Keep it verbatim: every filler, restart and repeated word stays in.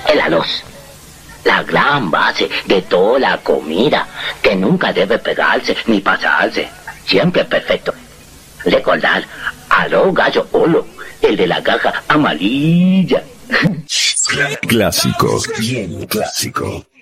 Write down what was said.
El arroz. La gran base de toda la comida, que nunca debe pegarse ni pasarse. Siempre perfecto. Recordar, arroz gallo olo, el de la caja amarilla. Clásico, bien clásico.